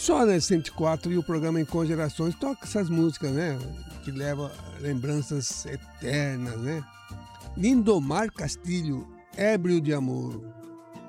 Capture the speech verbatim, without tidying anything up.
Só na cento e quatro e o programa Em Gerações toca essas músicas, né? Que leva lembranças eternas, né? Lindomar Castilho, Ébrio de Amor.